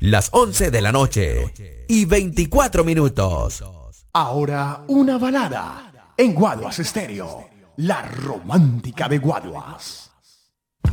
las 11 de la noche y 24 minutos. Ahora una balada en Guaduas Estéreo, la romántica de Guaduas.